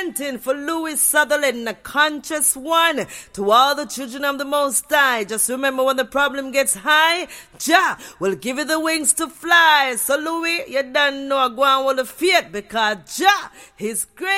representing for Louis Sutherland, the conscious one. To all the children of the Most High, just remember when the problem gets high, Jah will give you the wings to fly. So Louis, you don't know, go on with the faith because Jah is great.